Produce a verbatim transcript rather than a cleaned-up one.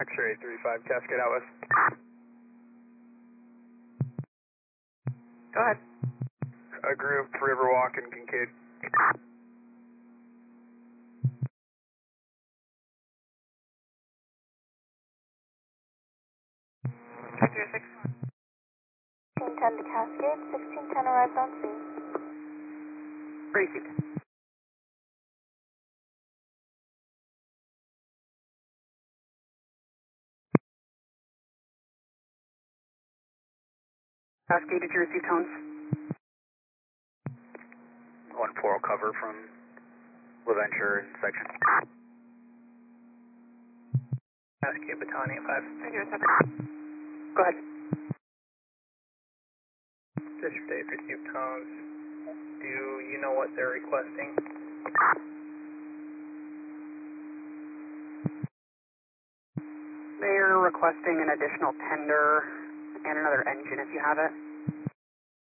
X-ray three five, Cascade out west. Go ahead. A group, Riverwalk and Kincaid. six zero six. sixteen ten to Cascade, sixteen ten arrived on scene. Received. Cascade, did you receive tones? one four will cover from LaVenture section. Cascade, Battani at five. three zero seven. Go ahead. District eight received tones. Do you know what they're requesting? They're requesting an additional tender and another engine if you have it.